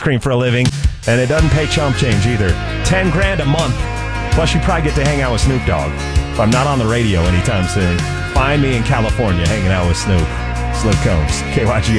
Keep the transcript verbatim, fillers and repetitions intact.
cream for a living, and it doesn't pay chump change either. Ten grand a month. Plus, you probably get to hang out with Snoop Dogg. If I'm not on the radio anytime soon, find me in California hanging out with Snoop. It's Luke Combs, K Y G